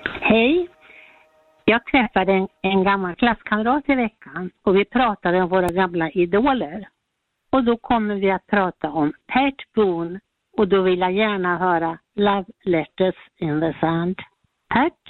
Hej! Jag träffade en gammal klasskamrat i veckan och vi pratade om våra gamla idoler. Och då kommer vi att prata om Pat Boone och då vill jag gärna höra Love Letters in the Sand. Pat?